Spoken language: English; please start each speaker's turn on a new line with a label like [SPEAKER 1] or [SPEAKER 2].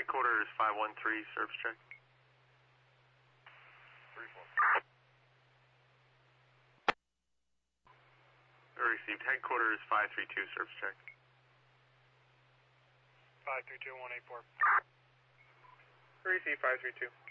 [SPEAKER 1] headquarters 513, service check. 3-4. Received. Headquarters 532, service check.
[SPEAKER 2] 532-184.
[SPEAKER 3] Received 532.